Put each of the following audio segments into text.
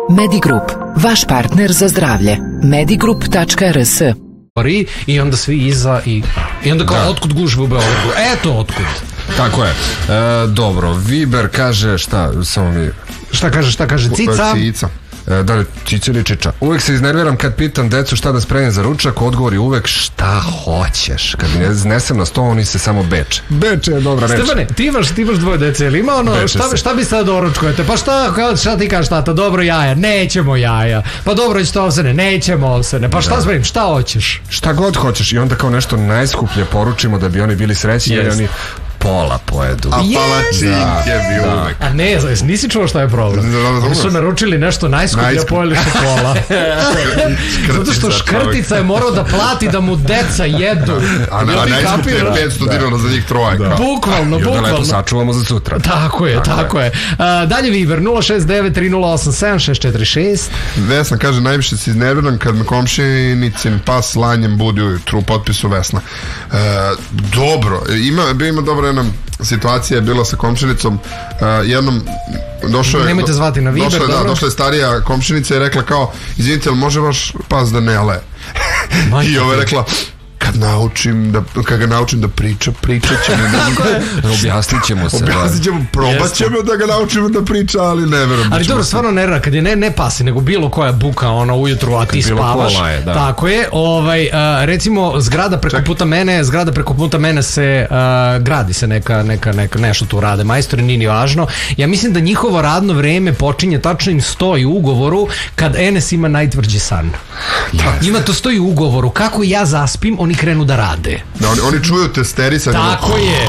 Medigroup, vaš partner za zdravlje. Medigroup.rs. I onda svi iza i onda kao otkud gužve u Beogradu. Eto otkud. Tako je. Dobro, Viber kaže šta, samo mi... Šta kaže Cica? Cica. Da li Cica ili Čiča? Uvek se iznerviram kad pitam decu šta da spremim za ručak, odgovor je uvek šta hoćeš. Kad ne znesem na sto, oni se samo beče. Beče je dobra reč. Stefane, ti imaš dvoje dece, ili ima ono, šta bi sad doručkujete? Pa šta ti kažeš tata, dobro jaja, nećemo jaja. Pa dobro ćete ovsene, nećemo ovsene. Pa šta spremim, šta hoćeš? Šta god hoćeš i onda kao nešto najskuplje poručimo da bi oni bili srećni jer oni pola pojedu. A palačinke bi uvek. A ne, nisi čuo šta je problem. Oni su naručili nešto najskuplje, pojeli su pola. Zato što škrtica je morao da plati da mu deca jedu. A najskuplje je 500 dinara za njih troje. Bukvalno. I onda lepo sačuvamo za sutra. Tako je. Dalje Viber 069-308-7646. Vesna kaže, najviše se iznerviram kad me komšinicin pas lanjem budi ujutru, u potpisu Vesna. Dobro, ima dobro jedna situacija je bila sa komšinicom. Jednom došao je... Nemojte zvati na Viber, došla je starija komšinica i rekla kao, izvinite, ali može vaš pas da ne ale? I ova je rekla, kad ga naučim da pričat ćemo. Objasnit ćemo se. Probat ćemo da ga naučimo da priča, ali ne verujem. Ali dobro, stvarno ne rada, kad je ne pasi, nego bilo koja buka ujutru, a ti spavaš. Tako je. Recimo, zgrada preko puta mene se gradi se neka nešto tu rade. Majstori, nije ni važno. Ja mislim da njihovo radno vreme počinje, tačno im stoji u ugovoru kad Enes ima najtvrđi san. Njima to stoji u ugovoru. Kako ja zaspim, oni krenu da rade. Oni čuju testerisanje. Tako je.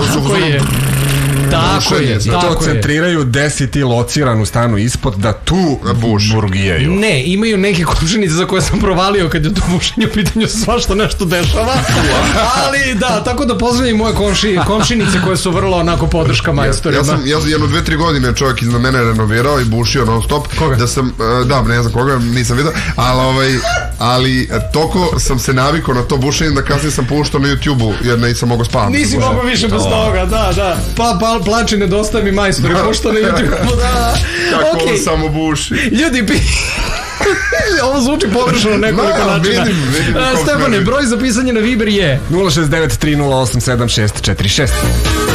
To centriraju 10 i lociran u stanu ispod da tu burgijaju. Ne, imaju neke komšinice za koje sam provalio kad je to bušenje u pitanju, svašta nešto dešava. Ali da, tako da pozdravim moje komšinice koje su vrlo onako podrška majstorima. Ja sam jedno 2-3 godine čovjek iznad mene renovirao i bušio non stop. Koga? Da sam, ne znam koga, nisam vidio, ali toko sam se navikao na to bušenje da kasnije sam puštao na YouTube-u jer nisam mogao spavati. Nisi mogao više bez toga, da. Pa plači, nedostaje mi majstori, pušta na YouTube-u, da. Kako on samo buši. Ljudi, ovo zvuči površno nekoliko načina. Stefane, broj za pisanje na Viber je 069 308 7646.